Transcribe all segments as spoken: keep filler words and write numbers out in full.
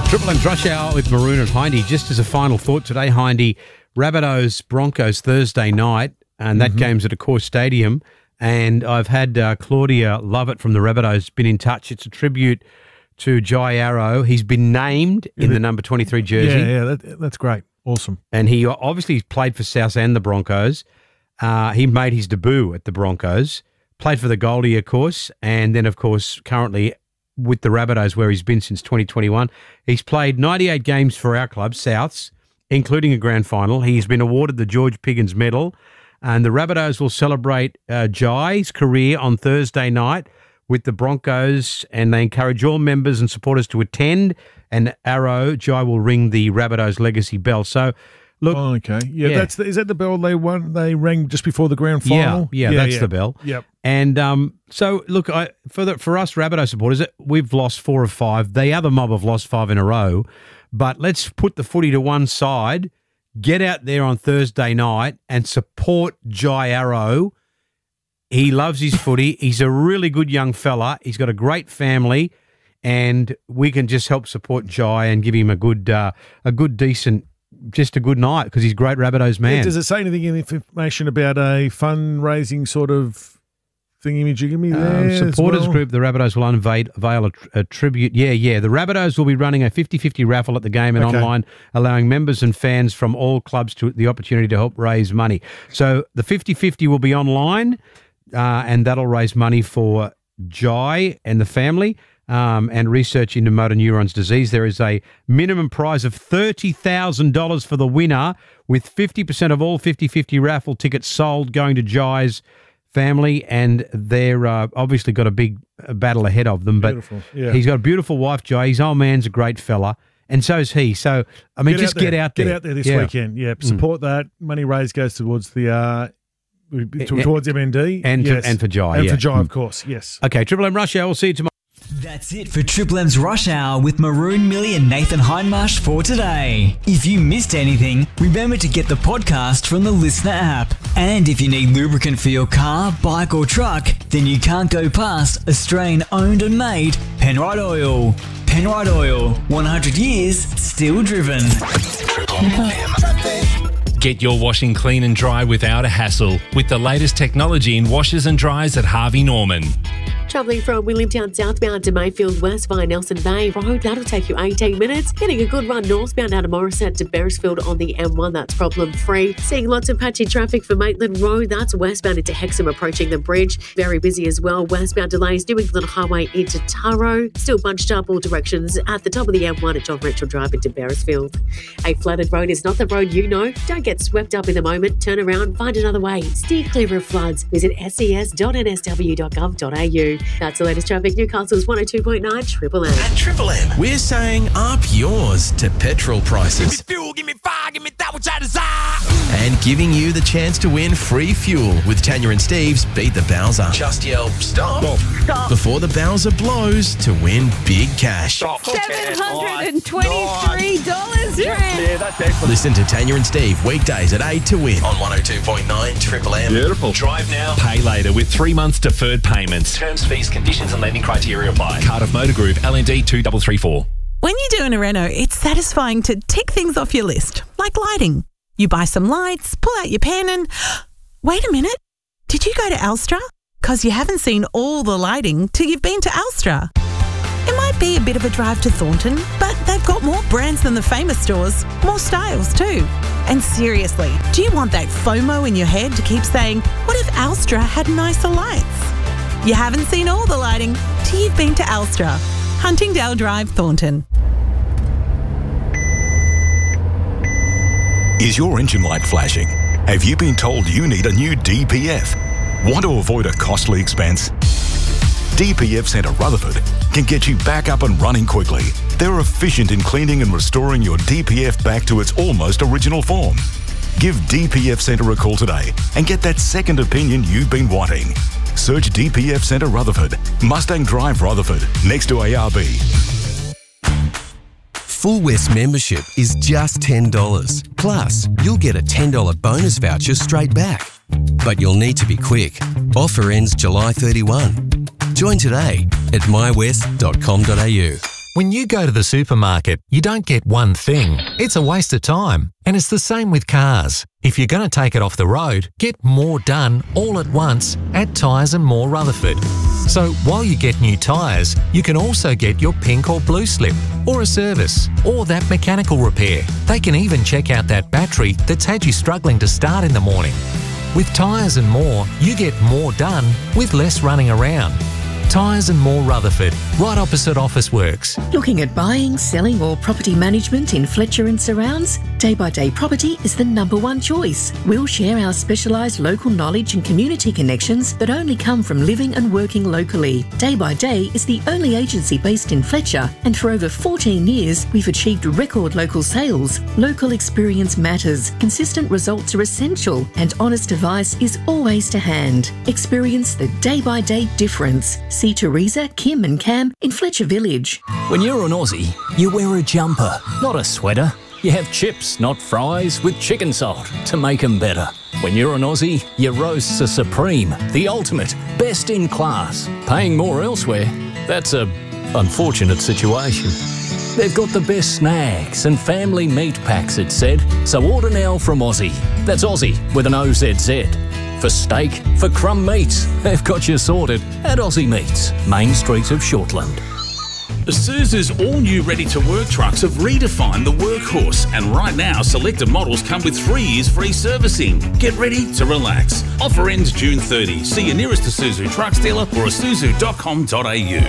Triple M's Rush Hour with Maroon and Hindy. Just as a final thought today, Hindy, Rabbitohs Broncos Thursday night, and that mm-hmm. game's at Accor Stadium. And I've had uh, Claudia Lovett from the Rabbitohs been in touch. It's a tribute to Jai Arrow. He's been named in the number twenty-three jersey. Yeah, yeah, that, that's great. Awesome. And he obviously played for South and the Broncos. Uh, he made his debut at the Broncos, played for the Goldie, of course, and then, of course, currently with the Rabbitohs, where he's been since twenty twenty-one. He's played ninety-eight games for our club, Souths, including a grand final. He's been awarded the George Piggins Medal, and the Rabbitohs will celebrate uh, Jai's career on Thursday night with the Broncos, and they encourage all members and supporters to attend, and Arrow, Jai will ring the Rabbitohs legacy bell. So, look. Oh, okay. Yeah, yeah. that's the, is that the bell they won? They rang just before the grand final? Yeah, yeah, yeah that's yeah. the bell. Yep. And um, so, look, I, for the, for us Rabbitoh supporters, we've lost four of five. The other mob have lost five in a row. But let's put the footy to one side, get out there on Thursday night and support Jai Arrow. He loves his footy. He's a really good young fella. He's got a great family, and we can just help support Jai and give him a good, uh, a good, decent, just a good night because he's a great Rabbitohs man. Yeah, does it say anything in the information about a fundraising sort of thingy-majiggy there? Um, supporters well? group, the Rabbitohs will unveil avail a, a tribute. Yeah, yeah. The Rabbitohs will be running a fifty-fifty raffle at the game and okay. online, allowing members and fans from all clubs to the opportunity to help raise money. So the fifty-fifty will be online, uh, and that'll raise money for Jai and the family. Um, and research into motor neurons disease. There is a minimum prize of thirty thousand dollars for the winner, with fifty percent of all fifty-fifty raffle tickets sold going to Jai's family, and they're uh, obviously got a big battle ahead of them. But yeah. he's got a beautiful wife, Jai. His old man's a great fella, and so's he. So, I mean, get just out get out there. Get out there this yeah. weekend. Yeah, support mm. that. Money raised goes towards the... Uh, towards M N D. And, yes. to, and for Jai. And yeah. for Jai, mm. of course, yes. Okay, Triple M Rush Hour. We'll see you tomorrow. That's it for Triple M's Rush Hour with Maroon Millie and Nathan Hindmarsh for today. If you missed anything, remember to get the podcast from the Listener app. And if you need lubricant for your car, bike or truck, then you can't go past Australian owned and made Penrite Oil. Penrite Oil, one hundred years, still driven. Triple M. Get your washing clean and dry without a hassle with the latest technology in washers and dryers at Harvey Norman. Travelling from Williamtown southbound to Mayfield west via Nelson Bay Road, that'll take you eighteen minutes. Getting a good run northbound out of Morisset to Beresfield on the M one, that's problem free. Seeing lots of patchy traffic for Maitland Road, that's westbound into Hexham approaching the bridge. Very busy as well. Westbound delays, New England Highway into Taro. Still bunched up all directions at the top of the M one at John Rachel Drive into Beresfield. A flooded road is not the road you know. Don't get swept up in the moment. Turn around, find another way. Steer clear of floods. Visit s e s dot n s w dot gov dot a u. That's the latest traffic. Newcastle's one oh two point nine Triple M. At Triple M, we're saying up yours to petrol prices. Give me fuel, give me fire, give me that which I desire. And giving you the chance to win free fuel with Tanya and Steve's Beat the Bowser. Just yell, stop. Stop. Before the Bowser blows to win big cash. seven hundred twenty-three dollars, yeah, that's excellent. Listen to Tanya and Steve weekdays at eight to win on one oh two point nine Triple M. Beautiful. Drive now, pay later with three months deferred payments. Terms, fees, conditions and lending criteria apply. Cardiff Motor Group, L N D two three three four. When you're doing a reno, it's satisfying to tick things off your list, like lighting. You buy some lights, pull out your pen and... Wait a minute. Did you go to Alstra? Because you haven't seen all the lighting till you've been to Alstra. It might be a bit of a drive to Thornton, but they've got more brands than the famous stores, more styles too. And seriously, do you want that FOMO in your head to keep saying, what if Alstra had nicer lights? You haven't seen all the lighting till you've been to Alstra. Huntingdale Drive, Thornton. Is your engine light flashing? Have you been told you need a new D P F? Want to avoid a costly expense? D P F Centre Rutherford can get you back up and running quickly. They're efficient in cleaning and restoring your D P F back to its almost original form. Give D P F Centre a call today and get that second opinion you've been wanting. Search D P F Centre Rutherford, Mustang Drive Rutherford, next to A R B. Full West membership is just ten dollars. Plus, you'll get a ten dollars bonus voucher straight back. But you'll need to be quick. Offer ends July thirty-first. Join today at my west dot com dot a u. When you go to the supermarket, you don't get one thing. It's a waste of time. And it's the same with cars. If you're going to take it off the road, get more done all at once at Tyres and More Rutherford. So while you get new tyres, you can also get your pink or blue slip, or a service, or that mechanical repair. They can even check out that battery that's had you struggling to start in the morning. With Tyres and More, you get more done with less running around. Tyres and More Rutherford, right opposite Officeworks. Looking at buying, selling or property management in Fletcher and surrounds? Day by Day Property is the number one choice. We'll share our specialised local knowledge and community connections that only come from living and working locally. Day by Day is the only agency based in Fletcher, and for over fourteen years we've achieved record local sales. Local experience matters, consistent results are essential, and honest advice is always to hand. Experience the Day by Day difference. See Teresa, Kim and Cam in Fletcher Village. When you're an Aussie, you wear a jumper, not a sweater. You have chips, not fries, with chicken salt to make them better. When you're an Aussie, your roasts are supreme, the ultimate, best in class. Paying more elsewhere, that's a unfortunate situation. They've got the best snacks and family meat packs, it's said. So order now from Aussie. That's Aussie with an O Z Z. For steak, for crumb meats, they've got you sorted at Aussie Meats, Main Street of Shortland. Isuzu's all-new ready-to-work trucks have redefined the workhorse, and right now selected models come with three years free servicing. Get ready to relax. Offer ends June thirtieth. See your nearest Isuzu trucks dealer or isuzu dot com dot a u.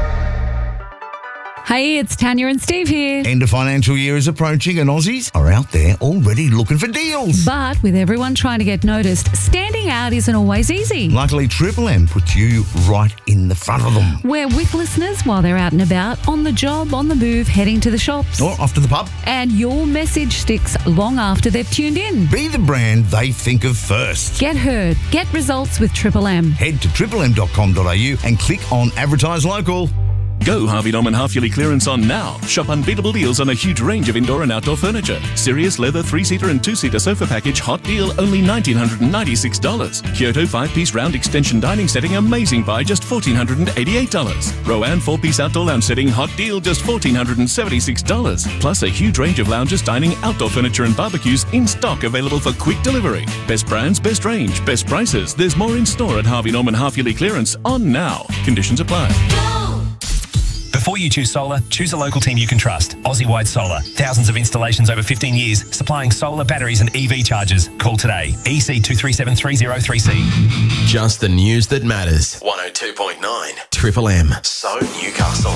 Hey, it's Tanya and Steve here. End of financial year is approaching and Aussies are out there already looking for deals. But with everyone trying to get noticed, standing out isn't always easy. Luckily, Triple M puts you right in the front of them. We're with listeners while they're out and about, on the job, on the move, heading to the shops. Or off to the pub. And your message sticks long after they've tuned in. Be the brand they think of first. Get heard. Get results with Triple M. Head to triple m dot com dot a u and click on Advertise Local. Go Harvey Norman half-yearly clearance on now. Shop unbeatable deals on a huge range of indoor and outdoor furniture. Sirius leather three-seater and two-seater sofa package hot deal only one thousand nine hundred ninety-six dollars. Kyoto five-piece round extension dining setting amazing buy just one thousand four hundred eighty-eight dollars. Rowan four-piece outdoor lounge setting hot deal just one thousand four hundred seventy-six dollars. Plus a huge range of lounges, dining, outdoor furniture and barbecues in stock available for quick delivery. Best brands, best range, best prices. There's more in store at Harvey Norman half-yearly clearance on now. Conditions apply. Before you choose solar, choose a local team you can trust. Aussie-wide Solar. Thousands of installations over fifteen years, supplying solar, batteries and E V chargers. Call today. E C two three seven three zero three C. Just the news that matters. one oh two point nine Triple M. So Newcastle.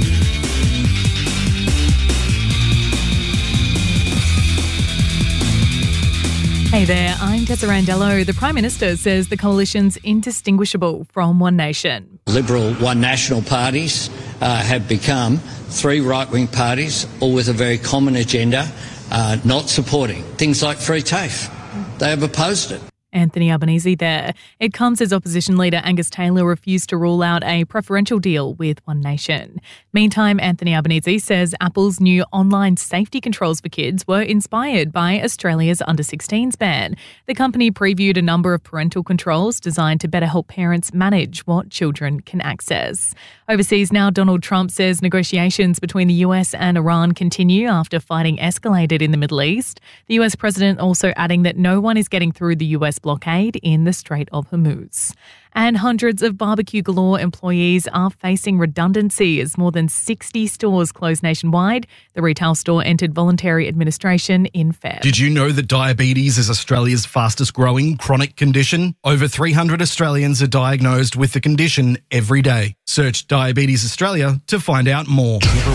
Hey there, I'm Tessa Randello. The Prime Minister says the coalition's indistinguishable from One Nation. Liberal One National parties uh, have become three right-wing parties, all with a very common agenda, uh, not supporting things like free TAFE. They have opposed it. Anthony Albanese there. It comes as opposition leader Angus Taylor refused to rule out a preferential deal with One Nation. Meantime, Anthony Albanese says Apple's new online safety controls for kids were inspired by Australia's under sixteens ban. The company previewed a number of parental controls designed to better help parents manage what children can access. Overseas now, Donald Trump says negotiations between the U S and Iran continue after fighting escalated in the Middle East. The U S president also adding that no one is getting through the U S blockade in the Strait of Hormuz. And hundreds of Barbecue Galore employees are facing redundancy as more than sixty stores close nationwide. The retail store entered voluntary administration in February. Did you know that diabetes is Australia's fastest growing chronic condition? Over three hundred Australians are diagnosed with the condition every day. Search Diabetes Australia to find out more.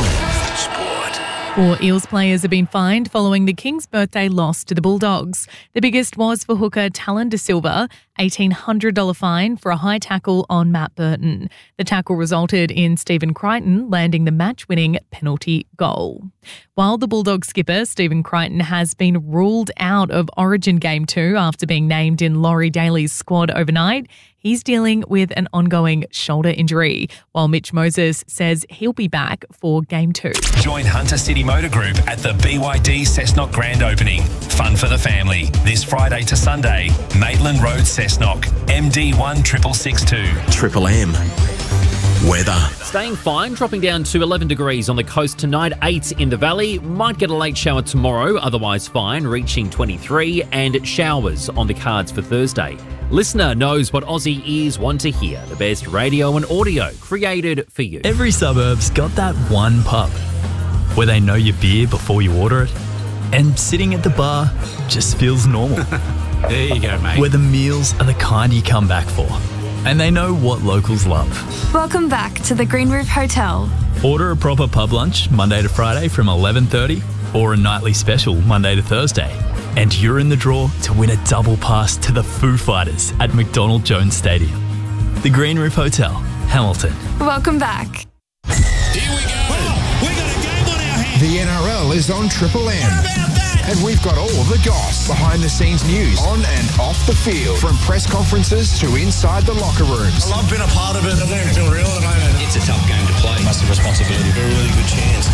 Four Eels players have been fined following the Kings' birthday loss to the Bulldogs. The biggest was for hooker Talon De Silva, eighteen hundred dollars fine for a high tackle on Matt Burton. The tackle resulted in Stephen Crichton landing the match-winning penalty goal. While the Bulldogs skipper, Stephen Crichton, has been ruled out of Origin Game two after being named in Laurie Daly's squad overnight, he's dealing with an ongoing shoulder injury, while Mitch Moses says he'll be back for Game two. Join Hunter City Motor Group at the B Y D Cessnock Grand Opening. Fun for the family. This Friday to Sunday, Maitland Road, Cessnock, M D one six six two. Triple M. Weather. Staying fine, dropping down to eleven degrees on the coast tonight, eight in the valley. Might get a late shower tomorrow, otherwise fine, reaching twenty-three, and showers on the cards for Thursday. Listener knows what Aussie ears want to hear. The best radio and audio created for you. Every suburb's got that one pub where they know your beer before you order it, and sitting at the bar just feels normal. There you go, mate. Where the meals are the kind you come back for, and they know what locals love. Welcome back to the Green Roof Hotel. Order a proper pub lunch Monday to Friday from eleven thirty, or a nightly special Monday to Thursday, and you're in the draw to win a double pass to the Foo Fighters at McDonald Jones Stadium. The Green Roof Hotel, Hamilton. Welcome back. The N R L is on Triple M. And we've got all of the goss, behind-the-scenes news, on and off the field, from press conferences to inside the locker rooms. Well, I've been a part of it. I don't feel real at the moment. It's a tough game to play. Massive responsibility. A really good chance.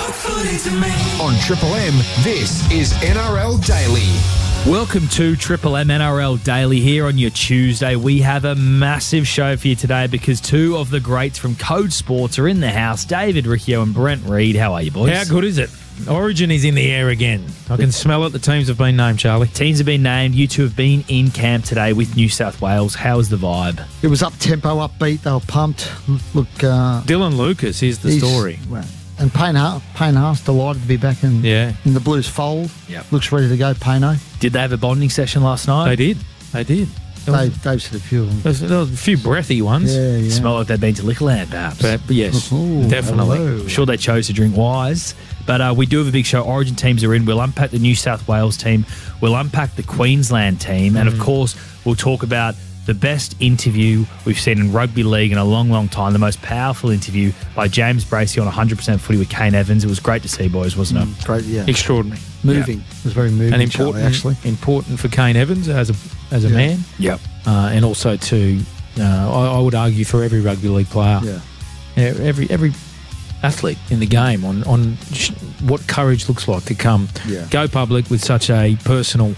On Triple M, this is N R L Daily. Welcome to Triple M N R L Daily here on your Tuesday. We have a massive show for you today because two of the greats from Code Sports are in the house, David Riccio and Brent Reed. How are you, boys? How good is it? Origin is in the air again. I can smell it. The teams have been named, Charlie. Teams have been named. You two have been in camp today with New South Wales. How's the vibe? It was up-tempo, upbeat. They were pumped. Look, uh, Dylan Lucas, here's the story. Well, and Payne Haas, Payne Haas, delighted to be back in, yeah. in the Blues fold. Yep. Looks ready to go, Payno. Did they have a bonding session last night? They did. They did. Dave, Dave said a few of them. There was, there was a few breathy ones. Yeah, yeah. Smell like they've been to Liquorland, perhaps. But, but yes, Ooh, definitely. hello. I'm sure they chose to drink wise. But uh, we do have a big show. Origin teams are in. We'll unpack the New South Wales team. We'll unpack the Queensland team. And, of course, we'll talk about the best interview we've seen in rugby league in a long, long time, the most powerful interview by James Bracey on one hundred percent footy with Kane Evans. It was great to see, boys, wasn't it? Great, yeah. Extraordinary. Moving. Yeah. It was very moving, and important, Charlie, actually. Important for Kane Evans as a as a Yeah. man. Yep. Uh, and also to, uh, I, I would argue, for every rugby league player. Yeah. Yeah, every every athlete in the game on, on sh- what courage looks like to come Yeah. go public with such a personal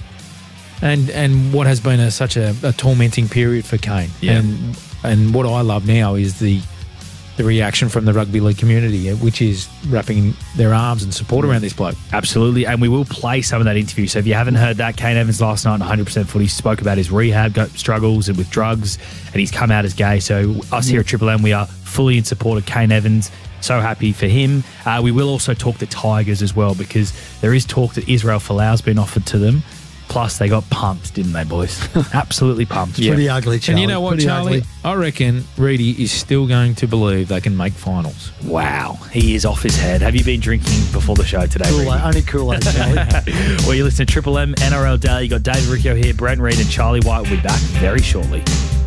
and and what has been a, such a, a tormenting period for Kane. Yeah. And and what I love now is the the reaction from the rugby league community, which is wrapping their arms and support around this bloke. Absolutely, and we will play some of that interview. So if you haven't heard that, Kane Evans last night on one hundred percent footy spoke about his rehab got struggles and with drugs, and he's come out as gay. So us here at Triple M, we are fully in support of Kane Evans. So happy for him. Uh, we will also talk the Tigers as well, because there is talk that Israel Folau's been offered to them. Plus, they got pumped, didn't they, boys? Absolutely pumped. It's pretty ugly, Charlie. And you know what, Pretty Charlie? ugly. I reckon Reedy is still going to believe they can make finals. Wow, he is off his head. Have you been drinking before the show today, Kool-Aid, Reedy? only Kool-Aid, Charlie. Well, you listen to Triple M N R L Daily. You got David Riccio here, Brent Reed, and Charlie White will be back very shortly.